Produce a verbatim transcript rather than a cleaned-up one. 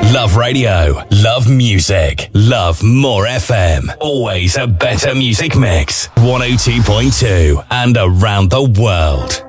Love radio. Love music. Love More F M. Always a better music mix. one oh two point two and around the world.